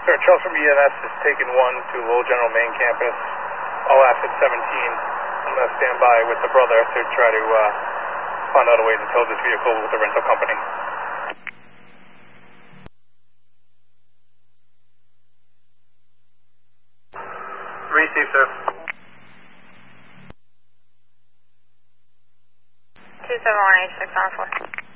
sir. Charles from EMS is taking 1 to Lowell General Main Campus. All asset 17. I'm going to stand by with the brother to try to find out a way to tow this vehicle with the rental company. Receive, sir. 27186 on 4.